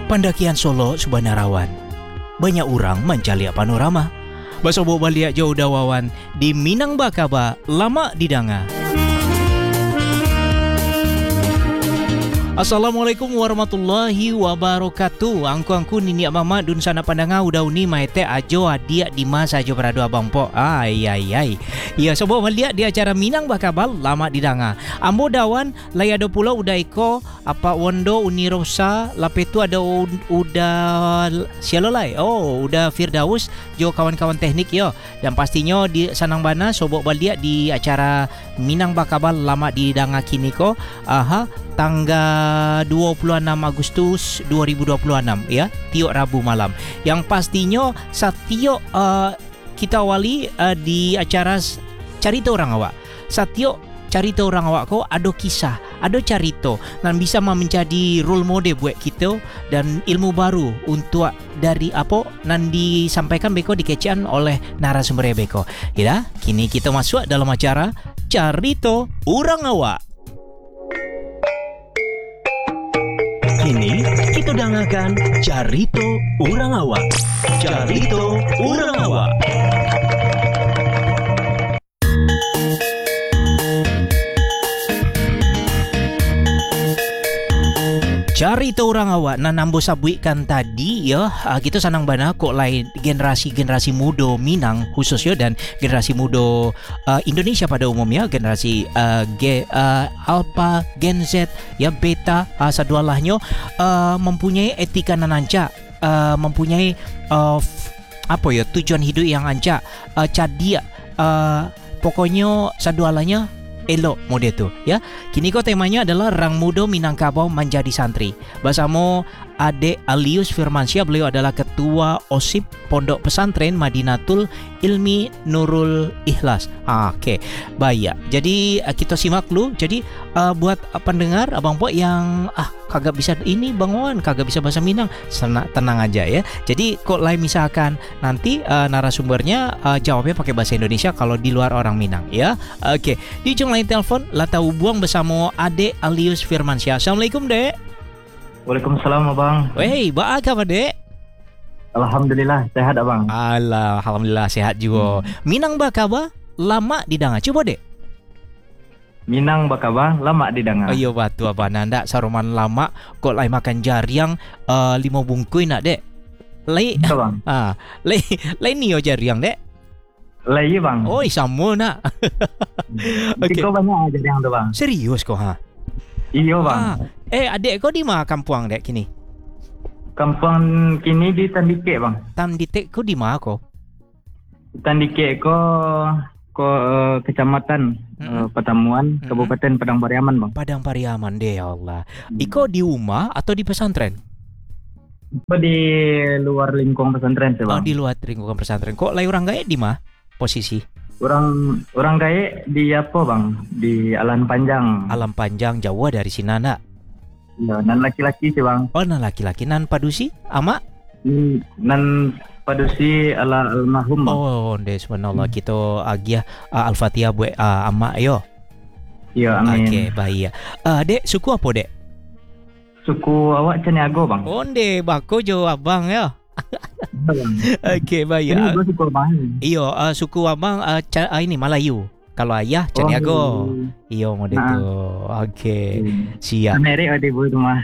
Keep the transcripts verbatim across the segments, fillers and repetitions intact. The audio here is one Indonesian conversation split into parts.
Pendakian Solo Subhanarawan. Banyak orang mencari panorama. Basobo balik jauh dawawan di Minang Bakaba lama didanga. Assalamualaikum warahmatullahi wabarakatuh. Angku-angku nini mama dun sana pandanga udah uni maete ajo adia di masa ajo berado abang po. Ay ay ay. Ya sobo melihat di acara Minang Bakabal lama didanga. Ambo dawan layado pulau udah iko apa wondo unirosa lapetu ada udah sialolai. Oh udah Firdaus jo kawan-kawan teknik yo. Dan pastinya di Sanang Bana sobo baliak di acara Minang Bakabal lama didanga kini ko. Aha tanggal dua puluh enam Agustus dua ribu dua puluh enam ya, tiok Rabu malam. Yang pastinya satiok uh, kita awali uh, di acara Carita Orang Awak. Satiok Carita Orang Awak ko ada kisah, ada carito dan bisa menjadi role model buat kita dan ilmu baru untuk dari apa nan disampaikan beko dikecian oleh narasumber beko. Ya, kini kita masuk dalam acara Carita Orang Awak. Kini kita dengarkan Carita Orang Awak. Carita Orang Awak. Carita Orang Awak na nambo sabuikan tadi ya, uh, kita sanang bana kok lain generasi-generasi muda Minang khususnya dan generasi muda uh, Indonesia pada umumnya, generasi uh, G, uh, Alpha, Gen Z ya, Beta uh, sadualahnya uh, mempunyai etika nan anca, uh, mempunyai uh, f- apa ya tujuan hidup yang anca, uh, cadia uh, pokoknya sadualahnya elok mode tu ya. Kini ko temanya adalah Rang Muda Minangkabau menjadi santri. Bersama Adik Alius Firmansyah, beliau adalah ketua OSIP Pondok Pesantren Madinatul Ilmi Nurul Ikhlas. Ah, Okey, baik. Jadi kita simak dulu. Jadi uh, buat uh, pendengar abang po yang ah kagak bisa ini bangun, kagak bisa bahasa Minang, senang, tenang aja ya. Jadi kok lain misalkan nanti uh, narasumbernya uh, jawabnya pakai bahasa Indonesia kalau di luar orang Minang ya. Okey, di ujung lain telepon Lata Ubuang bersama Adik Alius Firmansyah. Assalamualaikum, Dek. Waalaikumsalam abang. Wey, baik apa dek? Alhamdulillah sehat abang. Alah, alhamdulillah sehat juga. Hmm. Minang Bakaba lama didanga. Coba dek. Minang Bakaba lama didanga. Oh iya batu apa nanda saruman lama kok lai makan jariang uh, lima bungkui nak dek. Lai bang. Ah, lai lai nio jariang dek. Lai bang. Oh, sama nak. Okey. Kau banyak jariang tu bang. Serius kau ha? Iya bang. Ah. Eh adik kau di mana kampung dek kini? Kampung kini di Tandike bang. Tandike kau di mana kau? Tandike ko ko uh, kecamatan mm-hmm. uh, Patamuan, mm-hmm. Kabupaten Padang Pariaman bang. Padang Pariaman deh ya Allah. Mm. Iko di rumah atau di pesantren? Iko di luar lingkungan pesantren sih bang. Oh di luar lingkungan pesantren. Kok lai orang gaek di mana posisi? Orang orang gaek di apa bang? Di Alam Panjang. Alam Panjang Jawa dari sini nak. Ya, nan laki-laki sih bang. Oh nan laki-laki, nan padusi ama? Hmm, nan padusi ala almarhum bang. Oh deh subhanallah hmm. kita agiah uh, al-fatihah buat uh, ama yo. Ya amin. Okey baik. Uh, dek suku apa dek? Suku awak Caniago bang. Oh deh bako jo abang ya. Okey baik. Ini uh, suku abang. Iyo uh, suku abang uh, ca- uh, ini Melayu. Kalau ayah Caniago. Oh. Iyo model nah. tu. Okey. Hmm. Siap. Merik ada buat rumah.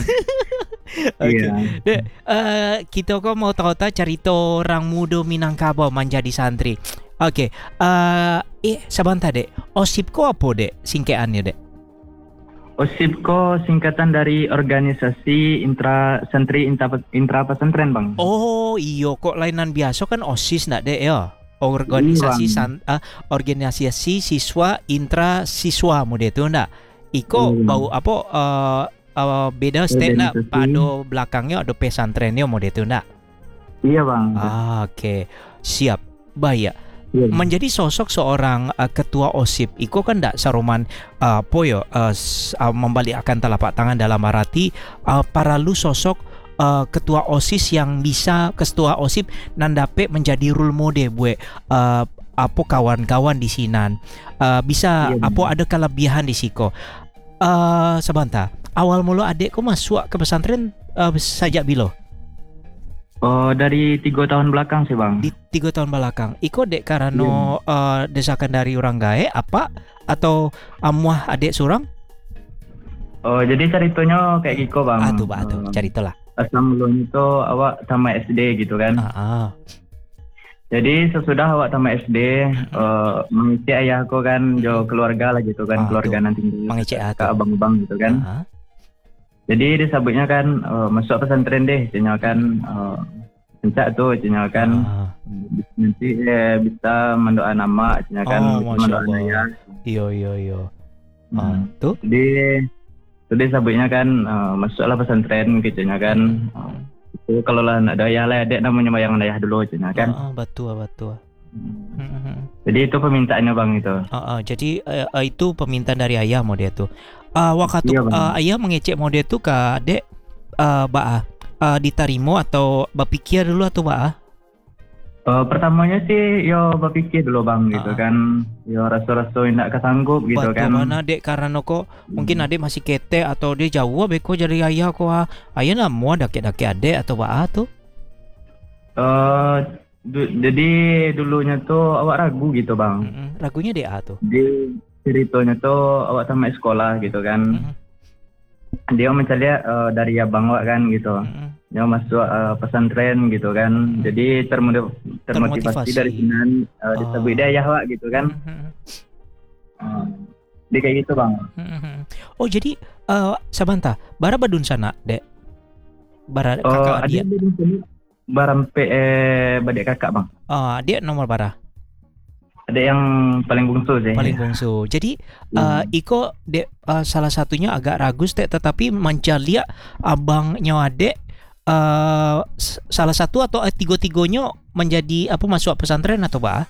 Okey. Yeah. Dek, uh, kita kau mau tahu tak cerita Rang Muda Minangkabau menjadi santri. Okey. Uh, eh sebentar dek. OSIP ko apa dek? Singkatannya dek. OSIP ko singkatan dari Organisasi Intra Santri Intra, Intra Pesantren bang. Oh iyo kok lainan biasa kan OSIS nak dek ya. Organisasi san, uh, organisasi siswa intra siswa model tu ndak. Iko hmm. bau apa uh, uh, beda state nak pada belakangnya ada pesantrennya model tu ndak. Iya bang. Ah okey. Siap. Baik. Yeah. Menjadi sosok seorang uh, ketua OSIP iko kan ndak saruman uh, poyo uh, uh, membalikkan telapak tangan dalam arti uh, para lu sosok Uh, ketua OSIS yang bisa ketua OSIP nan dapat menjadi role model buat uh, apa kawan-kawan di sinan uh, bisa yeah, apa ada kelebihan di siko. Uh, sebentar awal mula adik kau masuk ke pesantren uh, sajak bilo? Oh, dari tiga tahun belakang sih bang. Di tiga tahun belakang. Iko dek karena uh, desakan dari orang gae apa atau amuah adik surang? Oh, jadi ceritanya kayak gitu bang. Ah tuh, bah tuh, Uh, cerita lah. asal mulanya itu awak tamat S D gitu kan. Ah, ah. Jadi sesudah awak tamat S D, Mm-mm. uh, mengisi ayahku kan, jo keluarga lah gitu kan, Ah, keluarga tuh. nanti Mengecek ah, ke tuh. abang-abang gitu kan. Ah, ah. Jadi disebutnya kan uh, masuk pesantren deh, cina kan uh, pencak tuh, cina kan Ah. nanti eh, bisa mendoa nama, cina kan Oh, bisa Masya mendoa Allah. ayah. Iyo iyo iyo. Ah, Hmm. tuh. Jadi jadi sabuknya kan uh, masuklah pesantren gitu nya kan. Uh, itu kalau lah nak daya lah adik namanya bayang daya dulu cina kan. Ah, ah, betul betul. Hmm. Mm-mm. Jadi itu permintaannya bang itu. Ah, ah. Jadi eh, eh, itu permintaan dari ayah mau dia tuh. Ah, waktu Iya, Bang. ah, ayah mengecek mau dia tuh ke adek ah, ba ah, ditarimo atau berpikir dulu atau ba? Uh, pertamanya sih yo berpikir dulu bang gitu Ah. kan. Yo rasa-rasa tidak kesanggup gitu Betul kan. mana dek karena kok mungkin adek masih kete atau dia jauh beko dari ayah kok ah. Ayah lah mau dake-dake adek atau ba tuh. Uh, du- jadi dulunya tuh awak ragu gitu bang. Mm-mm. Ragunya dek ah tuh. Di ceritanya tuh awak tamat sekolah gitu kan. Mm-mm. Dia mencari uh, dari abang awak kan gitu. Mm-mm. Dia masuk uh, pesantren gitu kan. Jadi termotiv- termotivasi, Termotivasi. dari sini uh, disebut Ah. dia ayah awak gitu kan. Mm-mm. Uh, dia kayak gitu bang. Mm-mm. Oh jadi eh sabanta bara badun sana dek. Bara Oh kakak ada dia. di sini barampe eh badek kakak bang. Ah, dia nomor bara. Ada yang paling bungsu sih. Paling bungsu. Jadi Hmm. uh, Iko de, uh, salah satunya agak ragu teh tetapi mencalia abangnya adek uh, s- salah satu atau uh, tiga-tiganya menjadi apa masuk pesantren atau bah?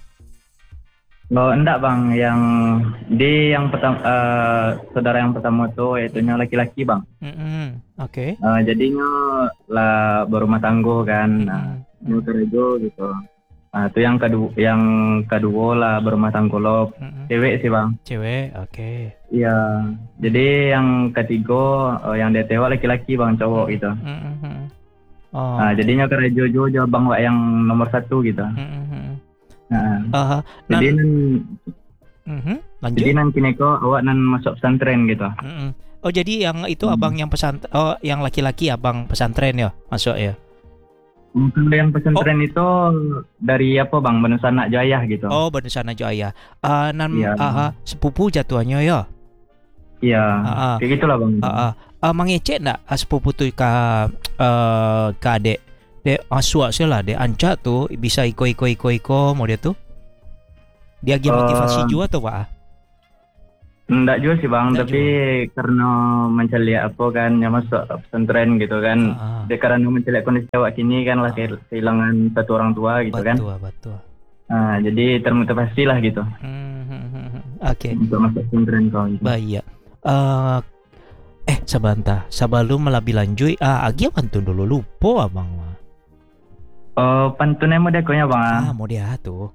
Oh enggak bang, yang di yang pertama eh, saudara yang pertama tuh itunya laki-laki bang. Mm-mm. Oke. Eh, jadinya lah berumah tangga kan, nah Mm-mm. mau kerja gitu. Nah itu yang kedua, yang kedua lah berumah tangga lo Mm-mm. cewek sih bang. Cewek, oke. Iya. Jadi yang ketiga eh, yang dia tewak laki-laki bang cowok gitu. Mm-mm. Oh. Nah jadinya kerja jo bang Wak, yang nomor satu gitu. Mm-mm. Nah, Uh, jadi nan, nan, Mhm. lanjut. jadi nan kini kok awak nan masuk pesantren gitu. Mm-mm. Oh jadi yang itu Hmm. abang yang pesantren, oh yang laki-laki abang pesantren ya masuk ya. Kalau yang pesantren itu dari apa bang? Benusana Jaya gitu. Oh Bandusana Jaya. Uh, nan Iya. ah, ah, sepupu jatuhnya ya. Iya. Ah, ah. Kayak gitulah bang. Ah, ah. Ah, mengecek nak ah, sepupu tu ke uh, ke adek. Dek asua sih lah dek anca tu bisa iko iko iko iko mau dia tu. Dia lagi Eh, motivasi juga tuh pak. Enggak juga sih bang, Enggak tapi karena mencari apa kan yang masuk pesantren gitu kan. Ah, ah. Dia karena mencari kondisi awak kini kan lah Ah. kehilangan satu orang tua gitu kan. Betul betul. Nah, jadi termotivasi lah gitu Hmm, hmm, hmm, hmm. Oke. untuk masuk pesantren kau gitu. Baik ya. Eh eh sebentar, sebelum lebih lanjut, ah agi pantun dulu lupa abang mah. Oh, pantunnya mau dekonya bang. Ah mau dia tuh.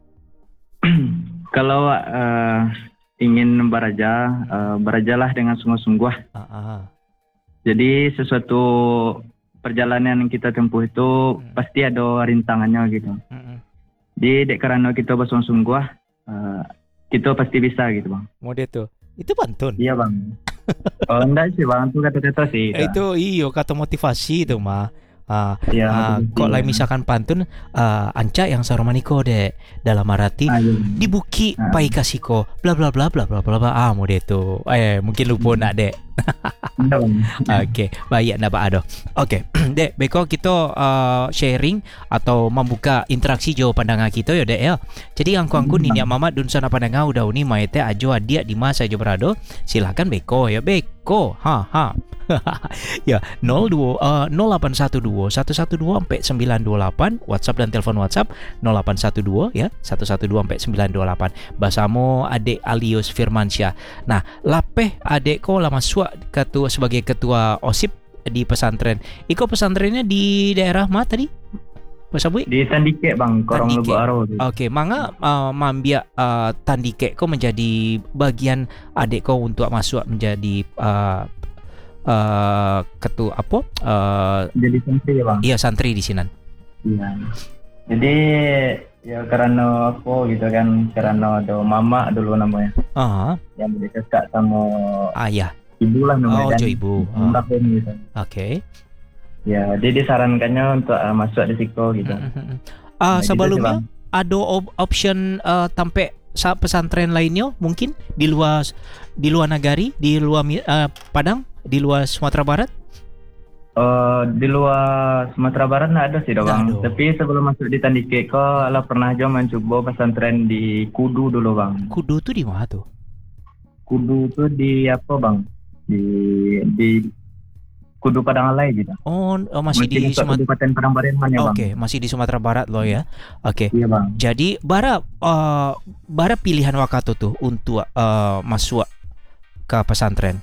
Kalau eh, ingin beraja, eh, berajalah dengan sungguh-sungguh. Ah, ah. Jadi sesuatu perjalanan yang kita tempuh itu Hmm. pasti ada rintangannya gitu. Mm-mm. Jadi dek karena kita bersungguh-sungguh, eh, kita pasti bisa gitu bang. Mau dia tuh. Itu pantun. Iya bang. Oh enggak sih bang, itu kata-kata sih. Eh, itu iyo kata motivasi itu mah. Ah, Iya. ah, betul, kok iya. lain misalkan pantun ah, anca yang saromaniko dek dalam arti Ah, iya. dibuki Ah. pai kasiko bla bla bla bla bla bla bla ah mau dia tuh. Eh mungkin lupa nak dek. Iya, bang. Oke, baik nak ada. Oke, dek, beko kita uh, sharing atau membuka interaksi jauh pandangan kita ya dek ya. Jadi angku-angku Hmm. nini mama dun sana pandangan udah uni maete ajo adia di masa ajo berado. Silakan beko ya beko. Ha ha. Ya nol dua uh, nol delapan satu dua satu satu dua sampai sembilan dua delapan WhatsApp dan telepon WhatsApp nol delapan satu dua ya satu satu dua sampai sembilan dua delapan. Basamo adik Alius Firmansyah. Nah, lapeh adek ko lama suak ketua sebagai ketua OSIP di pesantren. Iko pesantrennya di daerah mana tadi? Pasabui? Di Tandike bang, Korong Tandike. Lubu Aro. Oke, mangga uh, mambia uh, tandike ko menjadi bagian adik ko untuk masuk menjadi uh, uh, ketua apa? Uh, Jadi santri ya bang. iya santri di sini. Iya. Jadi ya karena apa gitu kan, karena ada mama dulu namanya. Ah, Yang beri kakak sama ayah. ibu lah Oh, namanya. kan. jo ibu. enam Ah, tahun gitu. Oke. Ya, jadi disarankannya untuk uh, masuk di psiko gitu. Mm-mm. Ah, Nah, gitu sih, sebelumnya Bang. ada op- option uh, tampe sa pesantren lainnya mungkin di luar di luar negari, di luar Mi- uh, Padang, di luar Sumatera Barat? Eh, di luar Sumatera Barat nggak ada sih Nggak bang. ada. Tapi sebelum masuk di Tandike kok lah pernah aja mencoba pesantren di Kudu dulu bang. Kudu tuh di mana tuh? Kudu tuh di apa bang? Di di Kudu Padang Alai gitu. Oh, oh, masih di dekat Sumatera. Kabupaten Padang Pariaman ya bang. Oke, masih di Sumatera Barat lo ya. Oke. Iya bang. Jadi bara uh, bara pilihan Wakato tuh untuk uh, masuk ke pesantren.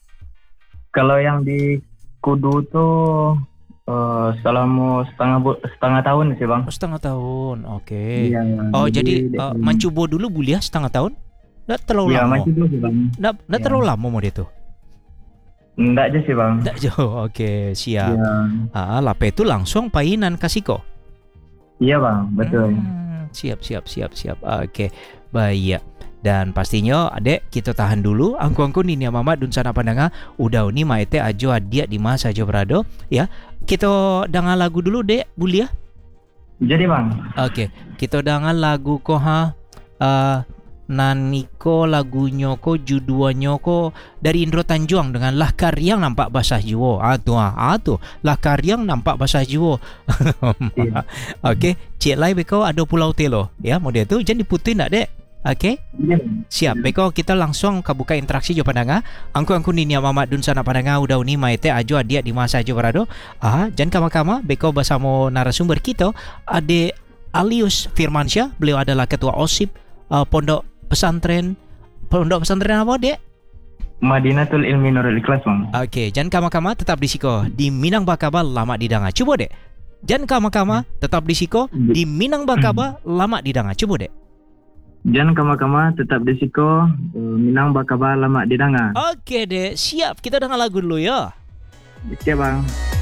Kalau yang di Kudu tuh eh, selama setengah bu- setengah tahun sih bang. Oh, setengah tahun. Oke. Iya. Oh, jadi, di- uh, mencoba dulu buliah setengah tahun? Nggak terlalu Iya lama. masih dulu sih bang. Nggak, nggak Iya. terlalu lama mau dia tuh. Enggak aja sih bang. Nggak jauh. Oke, siap. Iya. Ah, lape itu langsung painan kasiko. Iya bang, betul. Hmm, siap, siap, siap, siap. Oke, baik. Dan pastinya adek kita tahan dulu. Angku-angku ini mama dun sana pandanga. Udah ini maete ajo adia di masa ajo berado. Ya, kita dengar lagu dulu dek, bulia. Jadi bang, Oke, kita dengar lagu ko ha. Uh, Naniko lagunya ko judulnya ko dari Indro Tanjung dengan Lahkar yang nampak basah jiwa. Ah tu ah, ah tu Lahkar yang nampak basah jiwa. Iya. Okey, cik lai beko ada Pulau Telo. Ya, model tu jangan diputin nak dek. Okey. iya. Siap, beko kita langsung ke buka interaksi jo pandanga. Angku-angku ni niya mama dun sana pandanga udah uni maite ajo adia di masa ajo berado. Ah, jangan kama-kama beko bersama narasumber kita Ade Alius Firmansyah. Beliau adalah ketua OSIP uh, Pondok Pesantren. Pondok pesantren apa dek? Madinatul Ilmi Nurul Ikhlas bang. Okey, jangan kama-kama tetap di siko di Minang Bakaba lama di danga. Cuba dek. Jangan kama-kama tetap di siko di Minang Bakaba lama di danga. Cuba dek. Jangan kama-kama tetap di siko eh, Minang Bakaba lama di Danga. Okey dek, siap. Kita dengar lagu dulu ya. Oke bang.